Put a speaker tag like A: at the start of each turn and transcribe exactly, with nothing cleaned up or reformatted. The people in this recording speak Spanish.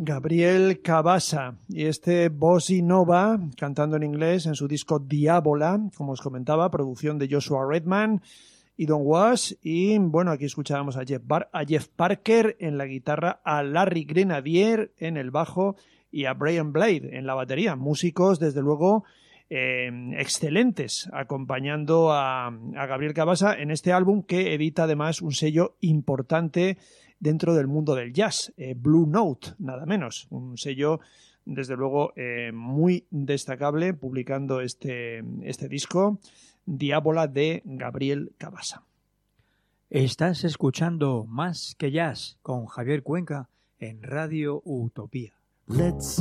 A: Gabriel Cabasa y este Bossa Nova cantando en inglés en su disco Diabola, como os comentaba, producción de Joshua Redman y Don Was. Y bueno, aquí escuchábamos a Jeff, Bar- a Jeff Parker en la guitarra, a Larry Grenadier en el bajo y a Brian Blade en la batería. Músicos, desde luego, eh, excelentes, acompañando a, a Gabriel Cabasa en este álbum que edita además un sello importante dentro del mundo del jazz, eh, Blue Note, nada menos, un sello desde luego eh, muy destacable, publicando este, este disco, Diabola, de Gabriel Cabasa.
B: Estás escuchando Más que Jazz con Javier Cuenca en Radio Utopía.
C: Let's